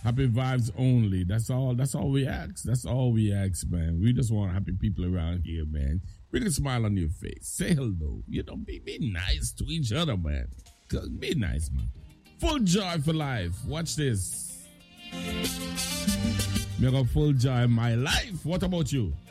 Happy vibes only. That's all we ask. That's all we ask, man. We just want happy people around here, man. Bring a smile on your face. Say hello. Be nice to each other, man. Be nice, man. Full joy for life. Watch this. Me got full joy in my life. What about you?